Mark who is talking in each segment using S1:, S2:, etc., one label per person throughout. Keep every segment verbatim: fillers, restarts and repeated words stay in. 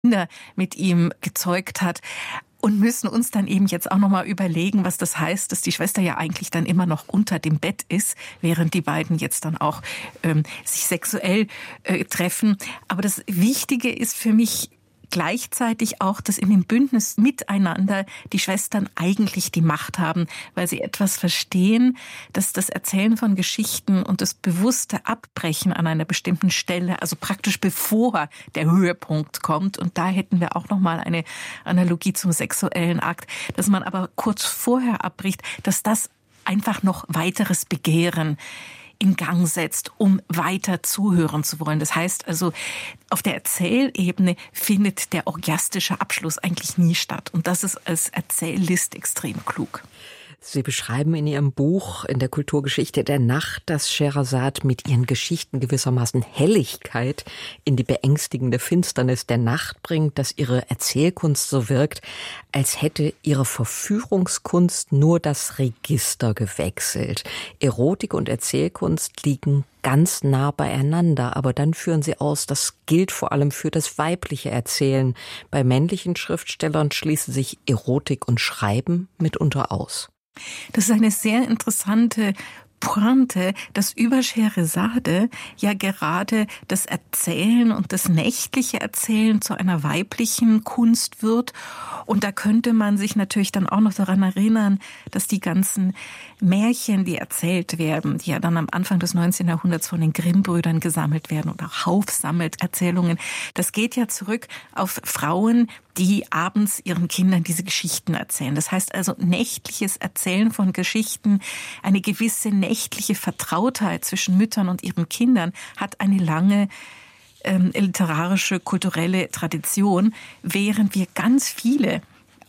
S1: Kinder mit ihm gezeugt hat. Und müssen uns dann eben jetzt auch nochmal überlegen, was das heißt, dass die Schwester ja eigentlich dann immer noch unter dem Bett ist, während die beiden jetzt dann auch ähm, sich sexuell äh, treffen. Aber das Wichtige ist für mich gleichzeitig auch, dass in dem Bündnis miteinander die Schwestern eigentlich die Macht haben, weil sie etwas verstehen, dass das Erzählen von Geschichten und das bewusste Abbrechen an einer bestimmten Stelle, also praktisch bevor der Höhepunkt kommt, und da hätten wir auch nochmal eine Analogie zum sexuellen Akt, dass man aber kurz vorher abbricht, dass das einfach noch weiteres Begehren in Gang setzt, um weiter zuhören zu wollen. Das heißt also, auf der Erzählebene findet der orgiastische Abschluss eigentlich nie statt. Und das ist als Erzähllist extrem klug.
S2: Sie beschreiben in Ihrem Buch in der Kulturgeschichte der Nacht, dass Schehersad mit ihren Geschichten gewissermaßen Helligkeit in die beängstigende Finsternis der Nacht bringt, dass ihre Erzählkunst so wirkt, als hätte ihre Verführungskunst nur das Register gewechselt. Erotik und Erzählkunst liegen ganz nah beieinander, aber dann führen Sie aus, das gilt vor allem für das weibliche Erzählen. Bei männlichen Schriftstellern schließen sich Erotik und Schreiben mitunter aus.
S1: Das ist eine sehr interessante Pointe, dass über Schehersade ja gerade das Erzählen und das nächtliche Erzählen zu einer weiblichen Kunst wird. Und da könnte man sich natürlich dann auch noch daran erinnern, dass die ganzen Märchen, die erzählt werden, die ja dann am Anfang des neunzehnten Jahrhunderts von den Grimm-Brüdern gesammelt werden und auch Hauff sammelt Erzählungen, das geht ja zurück auf Frauen, die abends ihren Kindern diese Geschichten erzählen. Das heißt also nächtliches Erzählen von Geschichten, eine gewisse nächtliche Vertrautheit zwischen Müttern und ihren Kindern hat eine lange ähm, literarische, kulturelle Tradition, während wir ganz viele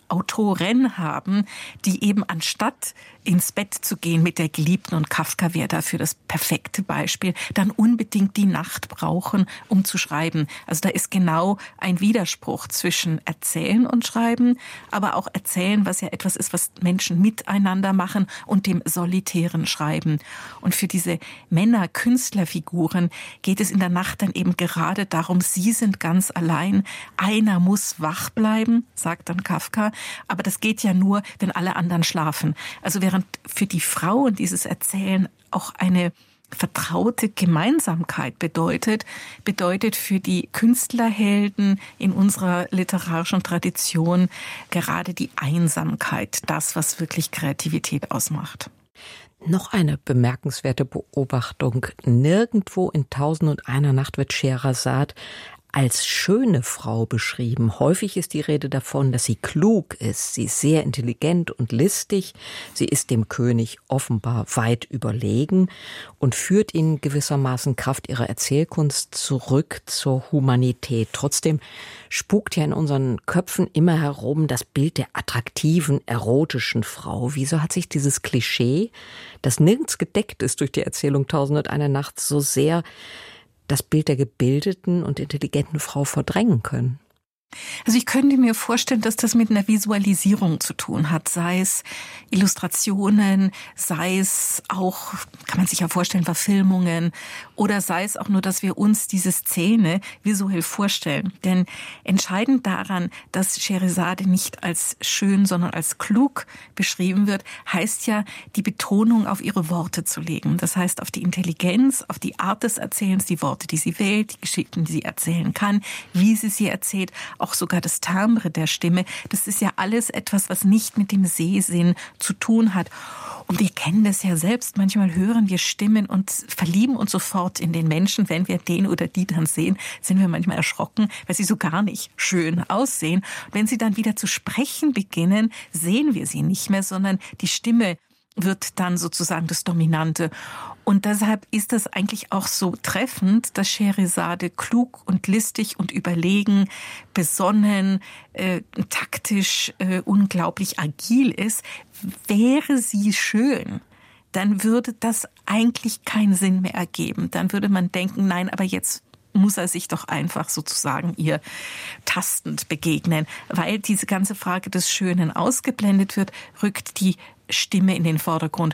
S1: Autoren haben, die eben anstatt ins Bett zu gehen mit der Geliebten, und Kafka wäre dafür das perfekte Beispiel, dann unbedingt die Nacht brauchen, um zu schreiben. Also da ist genau ein Widerspruch zwischen Erzählen und Schreiben, aber auch Erzählen, was ja etwas ist, was Menschen miteinander machen, und dem solitären Schreiben. Und für diese Männer-Künstlerfiguren geht es in der Nacht dann eben gerade darum, sie sind ganz allein. Einer muss wach bleiben, sagt dann Kafka, aber das geht ja nur, wenn alle anderen schlafen. Also während für die Frauen dieses Erzählen auch eine vertraute Gemeinsamkeit bedeutet, bedeutet für die Künstlerhelden in unserer literarischen Tradition gerade die Einsamkeit, das, was wirklich Kreativität ausmacht.
S2: Noch eine bemerkenswerte Beobachtung. Nirgendwo in Tausend und einer Nacht wird Schehersad als schöne Frau beschrieben. Häufig ist die Rede davon, dass sie klug ist. Sie ist sehr intelligent und listig. Sie ist dem König offenbar weit überlegen und führt ihn gewissermaßen Kraft ihrer Erzählkunst zurück zur Humanität. Trotzdem spukt ja in unseren Köpfen immer herum das Bild der attraktiven, erotischen Frau. Wieso hat sich dieses Klischee, das nirgends gedeckt ist durch die Erzählung Tausend und eine Nacht, so sehr das Bild der gebildeten und intelligenten Frau verdrängen können?
S1: Also ich könnte mir vorstellen, dass das mit einer Visualisierung zu tun hat, sei es Illustrationen, sei es auch, kann man sich ja vorstellen, Verfilmungen, oder sei es auch nur, dass wir uns diese Szene visuell vorstellen. Denn entscheidend daran, dass Schehersade nicht als schön, sondern als klug beschrieben wird, heißt ja, die Betonung auf ihre Worte zu legen. Das heißt, auf die Intelligenz, auf die Art des Erzählens, die Worte, die sie wählt, die Geschichten, die sie erzählen kann, wie sie sie erzählt, auch sogar das Timbre der Stimme. Das ist ja alles etwas, was nicht mit dem Sehsinn zu tun hat. Und wir kennen das ja selbst. Manchmal hören wir Stimmen und verlieben uns sofort in den Menschen. Wenn wir den oder die dann sehen, sind wir manchmal erschrocken, weil sie so gar nicht schön aussehen. Und wenn sie dann wieder zu sprechen beginnen, sehen wir sie nicht mehr, sondern die Stimme wird dann sozusagen das Dominante. Und deshalb ist das eigentlich auch so treffend, dass Schehersade klug und listig und überlegen, besonnen, äh, taktisch, äh, unglaublich agil ist. Wäre sie schön, dann würde das eigentlich keinen Sinn mehr ergeben. Dann würde man denken, nein, aber jetzt muss er sich doch einfach sozusagen ihr tastend begegnen. Weil diese ganze Frage des Schönen ausgeblendet wird, rückt die Stimme in den Vordergrund.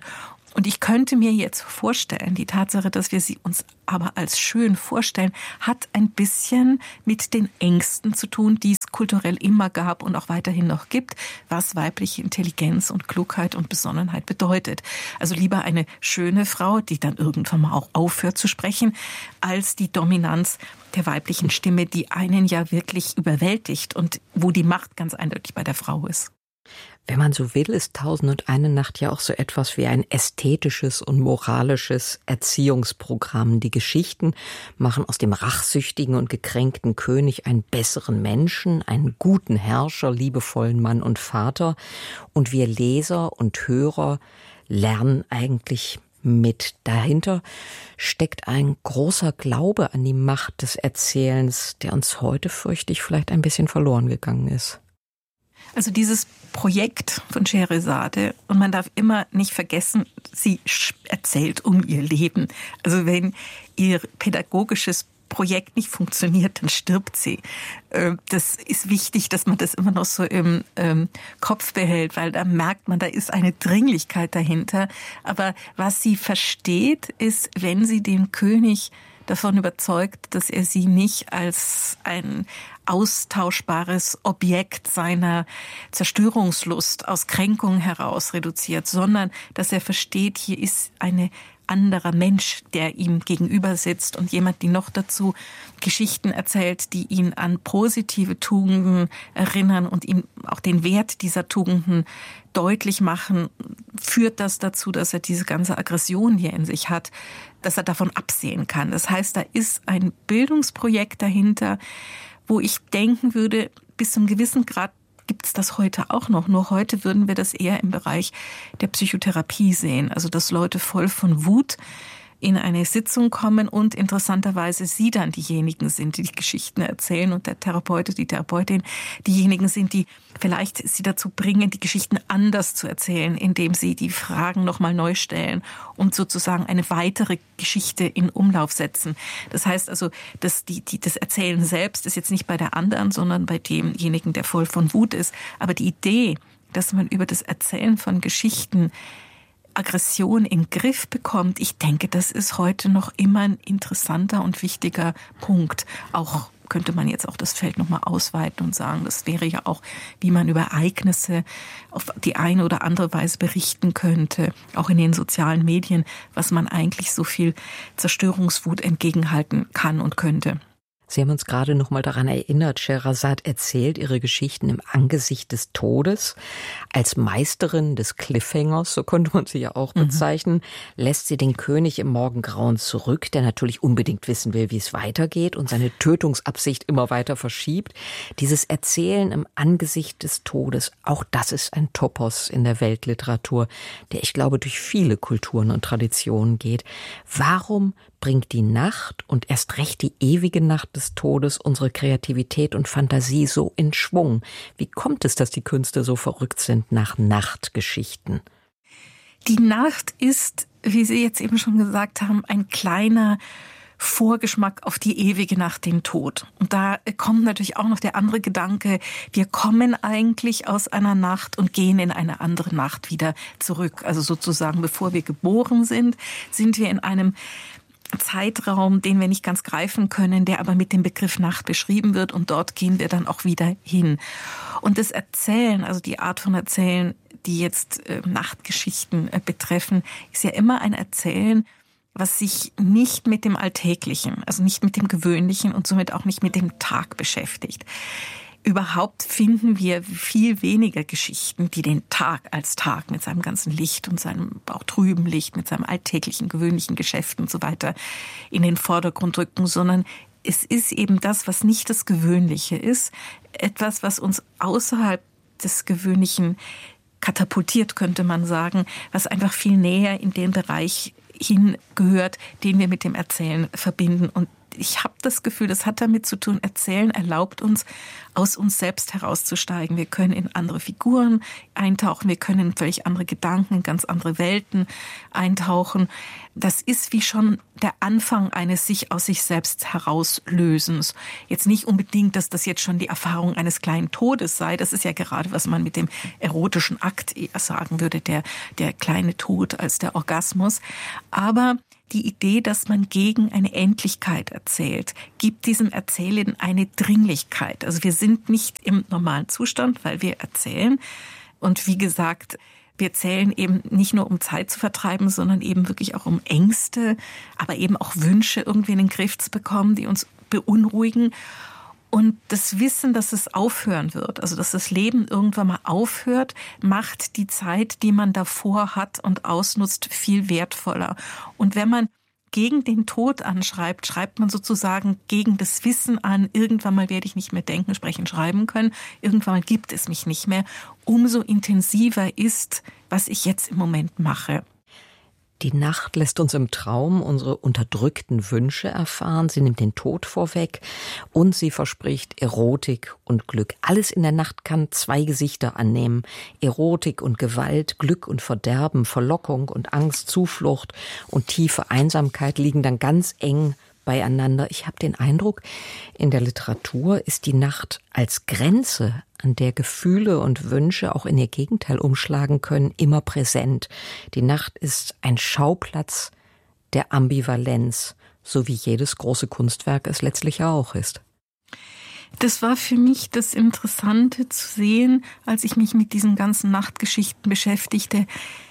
S1: Und ich könnte mir jetzt vorstellen, die Tatsache, dass wir sie uns aber als schön vorstellen, hat ein bisschen mit den Ängsten zu tun, die es kulturell immer gab und auch weiterhin noch gibt, was weibliche Intelligenz und Klugheit und Besonnenheit bedeutet. Also lieber eine schöne Frau, die dann irgendwann mal auch aufhört zu sprechen, als die Dominanz der weiblichen Stimme, die einen ja wirklich überwältigt und wo die Macht ganz eindeutig bei der Frau ist.
S2: Wenn man so will, ist Tausend und eine Nacht ja auch so etwas wie ein ästhetisches und moralisches Erziehungsprogramm. Die Geschichten machen aus dem rachsüchtigen und gekränkten König einen besseren Menschen, einen guten Herrscher, liebevollen Mann und Vater. Und wir Leser und Hörer lernen eigentlich mit. Dahinter steckt ein großer Glaube an die Macht des Erzählens, der uns heute, fürchte ich, vielleicht ein bisschen verloren gegangen ist.
S1: Also dieses Projekt von Scheherazade, und man darf immer nicht vergessen, sie erzählt um ihr Leben. Also wenn ihr pädagogisches Projekt nicht funktioniert, dann stirbt sie. Das ist wichtig, dass man das immer noch so im Kopf behält, weil da merkt man, da ist eine Dringlichkeit dahinter. Aber was sie versteht, ist, wenn sie den König davon überzeugt, dass er sie nicht als ein austauschbares Objekt seiner Zerstörungslust aus Kränkung heraus reduziert, sondern dass er versteht, hier ist ein anderer Mensch, der ihm gegenüber sitzt und jemand, die noch dazu Geschichten erzählt, die ihn an positive Tugenden erinnern und ihm auch den Wert dieser Tugenden deutlich machen, führt das dazu, dass er diese ganze Aggression hier in sich hat, dass er davon absehen kann. Das heißt, da ist ein Bildungsprojekt dahinter, wo ich denken würde, bis zu einem gewissen Grad gibt es das heute auch noch. Nur heute würden wir das eher im Bereich der Psychotherapie sehen. Also dass Leute voll von Wut in eine Sitzung kommen und interessanterweise sie dann diejenigen sind, die die Geschichten erzählen und der Therapeut, die Therapeutin diejenigen sind, die vielleicht sie dazu bringen, die Geschichten anders zu erzählen, indem sie die Fragen nochmal neu stellen und sozusagen eine weitere Geschichte in Umlauf setzen. Das heißt also, dass die, die, das Erzählen selbst ist jetzt nicht bei der anderen, sondern bei demjenigen, der voll von Wut ist. Aber die Idee, dass man über das Erzählen von Geschichten Aggression in den Griff bekommt, ich denke, das ist heute noch immer ein interessanter und wichtiger Punkt. Auch könnte man jetzt auch das Feld nochmal ausweiten und sagen, das wäre ja auch, wie man über Ereignisse auf die eine oder andere Weise berichten könnte, auch in den sozialen Medien, was man eigentlich so viel Zerstörungswut entgegenhalten kann und könnte.
S2: Sie haben uns gerade noch mal daran erinnert, Scheherazade erzählt ihre Geschichten im Angesicht des Todes. Als Meisterin des Cliffhangers, so könnte man sie ja auch bezeichnen, mhm. lässt sie den König im Morgengrauen zurück, der natürlich unbedingt wissen will, wie es weitergeht und seine Tötungsabsicht immer weiter verschiebt. Dieses Erzählen im Angesicht des Todes, auch das ist ein Topos in der Weltliteratur, der, ich glaube, durch viele Kulturen und Traditionen geht. Warum bringt die Nacht und erst recht die ewige Nacht des Todes unsere Kreativität und Fantasie so in Schwung? Wie kommt es, dass die Künste so verrückt sind nach Nachtgeschichten?
S1: Die Nacht ist, wie Sie jetzt eben schon gesagt haben, ein kleiner Vorgeschmack auf die ewige Nacht, den Tod. Und da kommt natürlich auch noch der andere Gedanke, wir kommen eigentlich aus einer Nacht und gehen in eine andere Nacht wieder zurück. Also sozusagen, bevor wir geboren sind, sind wir in einem Zeitraum, den wir nicht ganz greifen können, der aber mit dem Begriff Nacht beschrieben wird und dort gehen wir dann auch wieder hin. Und das Erzählen, also die Art von Erzählen, die jetzt äh, Nachtgeschichten äh, betreffen, ist ja immer ein Erzählen, was sich nicht mit dem Alltäglichen, also nicht mit dem Gewöhnlichen und somit auch nicht mit dem Tag beschäftigt. Überhaupt finden wir viel weniger Geschichten, die den Tag als Tag mit seinem ganzen Licht und seinem auch trüben Licht, mit seinem alltäglichen, gewöhnlichen Geschäft und so weiter in den Vordergrund rücken, sondern es ist eben das, was nicht das Gewöhnliche ist, etwas, was uns außerhalb des Gewöhnlichen katapultiert, könnte man sagen, was einfach viel näher in den Bereich hingehört, den wir mit dem Erzählen verbinden und ich habe das Gefühl, das hat damit zu tun, Erzählen erlaubt uns, aus uns selbst herauszusteigen. Wir können in andere Figuren eintauchen, wir können in völlig andere Gedanken, in ganz andere Welten eintauchen. Das ist wie schon der Anfang eines sich aus sich selbst herauslösens. Jetzt nicht unbedingt, dass das jetzt schon die Erfahrung eines kleinen Todes sei. Das ist ja gerade, was man mit dem erotischen Akt eher sagen würde, der, der kleine Tod als der Orgasmus. Aber die Idee, dass man gegen eine Endlichkeit erzählt, gibt diesem Erzählen eine Dringlichkeit. Also wir sind nicht im normalen Zustand, weil wir erzählen. Und wie gesagt, wir erzählen eben nicht nur, um Zeit zu vertreiben, sondern eben wirklich auch um Ängste, aber eben auch Wünsche irgendwie in den Griff zu bekommen, die uns beunruhigen. Und das Wissen, dass es aufhören wird, also dass das Leben irgendwann mal aufhört, macht die Zeit, die man davor hat und ausnutzt, viel wertvoller. Und wenn man gegen den Tod anschreibt, schreibt man sozusagen gegen das Wissen an, irgendwann mal werde ich nicht mehr denken, sprechen, schreiben können, irgendwann mal gibt es mich nicht mehr. Umso intensiver ist, was ich jetzt im Moment mache.
S2: Die Nacht lässt uns im Traum unsere unterdrückten Wünsche erfahren. Sie nimmt den Tod vorweg und sie verspricht Erotik und Glück. Alles in der Nacht kann zwei Gesichter annehmen. Erotik und Gewalt, Glück und Verderben, Verlockung und Angst, Zuflucht und tiefe Einsamkeit liegen dann ganz eng beieinander. Ich habe den Eindruck, in der Literatur ist die Nacht als Grenze, an der Gefühle und Wünsche auch in ihr Gegenteil umschlagen können, immer präsent. Die Nacht ist ein Schauplatz der Ambivalenz, so wie jedes große Kunstwerk es letztlich auch ist.
S1: Das war für mich das Interessante zu sehen, als ich mich mit diesen ganzen Nachtgeschichten beschäftigte,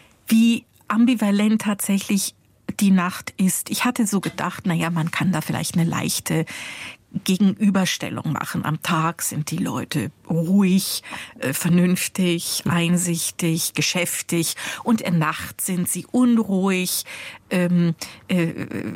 S1: wie ambivalent tatsächlich die Nacht ist. Ich hatte so gedacht, naja, man kann da vielleicht eine leichte Gegenüberstellung machen. Am Tag sind die Leute ruhig, äh, vernünftig, einsichtig, geschäftig und in der Nacht sind sie unruhig, ähm, äh,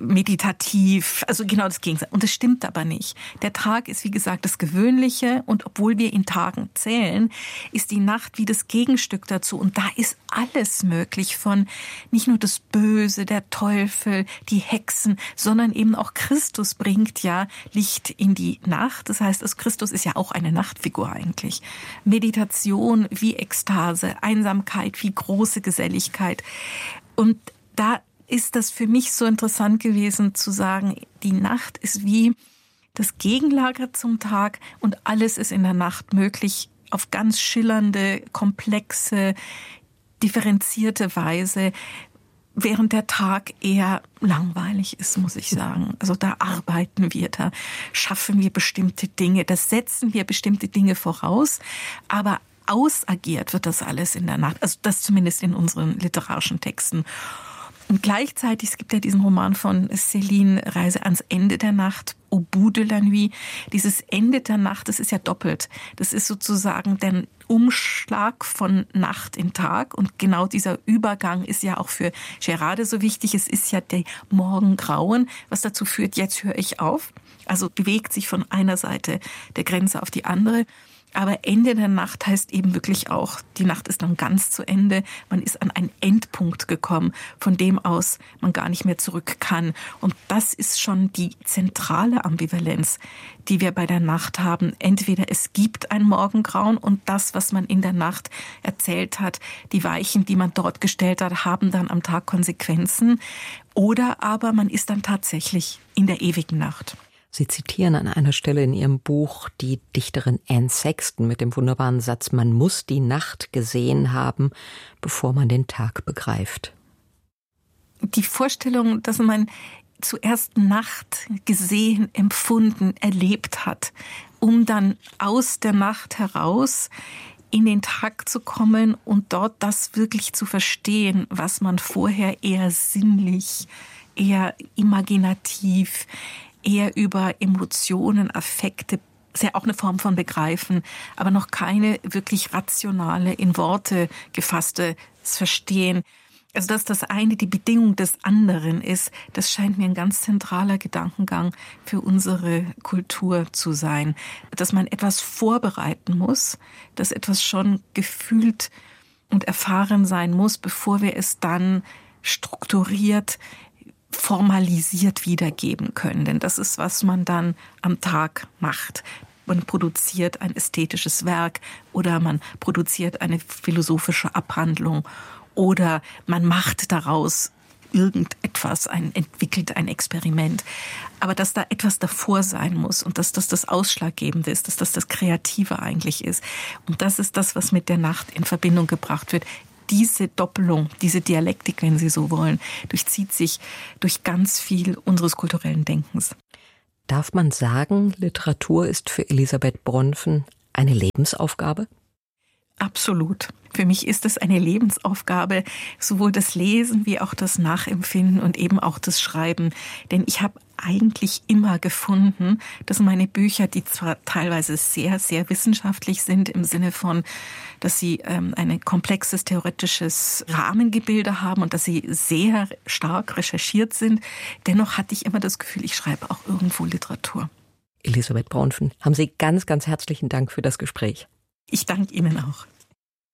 S1: meditativ, also genau das Gegenteil. Und das stimmt aber nicht. Der Tag ist, wie gesagt, das Gewöhnliche und obwohl wir in Tagen zählen, ist die Nacht wie das Gegenstück dazu und da ist alles möglich von nicht nur das Böse, der Teufel, die Hexen, sondern eben auch Christus bringt ja Licht in die Nacht. Das heißt, also Christus ist ja auch eine Nachtfigur eigentlich. Meditation wie Ekstase, Einsamkeit wie große Geselligkeit. Und da ist das für mich so interessant gewesen zu sagen, die Nacht ist wie das Gegenlager zum Tag und alles ist in der Nacht möglich auf ganz schillernde, komplexe, differenzierte Weise, während der Tag eher langweilig ist, muss ich sagen. Also da arbeiten wir, da schaffen wir bestimmte Dinge, da setzen wir bestimmte Dinge voraus, aber ausagiert wird das alles in der Nacht, also das zumindest in unseren literarischen Texten. Und gleichzeitig, es gibt ja diesen Roman von Céline, Reise ans Ende der Nacht, Au bout de la nuit. Dieses Ende der Nacht, das ist ja doppelt. Das ist sozusagen der Umschlag von Nacht in Tag. Und genau dieser Übergang ist ja auch für Gerarde so wichtig. Es ist ja der Morgengrauen, was dazu führt, jetzt höre ich auf. Also bewegt sich von einer Seite der Grenze auf die andere. Aber Ende der Nacht heißt eben wirklich auch, die Nacht ist dann ganz zu Ende. Man ist an einen Endpunkt gekommen, von dem aus man gar nicht mehr zurück kann. Und das ist schon die zentrale Ambivalenz, die wir bei der Nacht haben. Entweder es gibt ein Morgengrauen und das, was man in der Nacht erzählt hat, die Weichen, die man dort gestellt hat, haben dann am Tag Konsequenzen. Oder aber man ist dann tatsächlich in der ewigen Nacht.
S2: Sie zitieren an einer Stelle in Ihrem Buch die Dichterin Anne Sexton mit dem wunderbaren Satz, man muss die Nacht gesehen haben, bevor man den Tag begreift.
S1: Die Vorstellung, dass man zuerst Nacht gesehen, empfunden, erlebt hat, um dann aus der Nacht heraus in den Tag zu kommen und dort das wirklich zu verstehen, was man vorher eher sinnlich, eher imaginativ, eher über Emotionen, Affekte, ist ja auch eine Form von Begreifen, aber noch keine wirklich rationale, in Worte gefasste Verstehen. Also dass das eine die Bedingung des anderen ist, das scheint mir ein ganz zentraler Gedankengang für unsere Kultur zu sein. Dass man etwas vorbereiten muss, dass etwas schon gefühlt und erfahren sein muss, bevor wir es dann strukturiert formalisiert wiedergeben können. Denn das ist, was man dann am Tag macht. Man produziert ein ästhetisches Werk oder man produziert eine philosophische Abhandlung oder man macht daraus irgendetwas, ein, entwickelt ein Experiment. Aber dass da etwas davor sein muss und dass das das Ausschlaggebende ist, dass das das Kreative eigentlich ist. Und das ist das, was mit der Nacht in Verbindung gebracht wird. Diese Doppelung, diese Dialektik, wenn Sie so wollen, durchzieht sich durch ganz viel unseres kulturellen Denkens.
S2: Darf man sagen, Literatur ist für Elisabeth Bronfen eine Lebensaufgabe?
S1: Absolut. Für mich ist es eine Lebensaufgabe, sowohl das Lesen wie auch das Nachempfinden und eben auch das Schreiben. Denn ich habe eigentlich immer gefunden, dass meine Bücher, die zwar teilweise sehr, sehr wissenschaftlich sind, im Sinne von, dass sie ähm, ein komplexes theoretisches Rahmengebilde haben und dass sie sehr stark recherchiert sind, dennoch hatte ich immer das Gefühl, ich schreibe auch irgendwo Literatur.
S2: Elisabeth Bronfen, haben Sie ganz, ganz herzlichen Dank für das Gespräch.
S1: Ich danke Ihnen auch.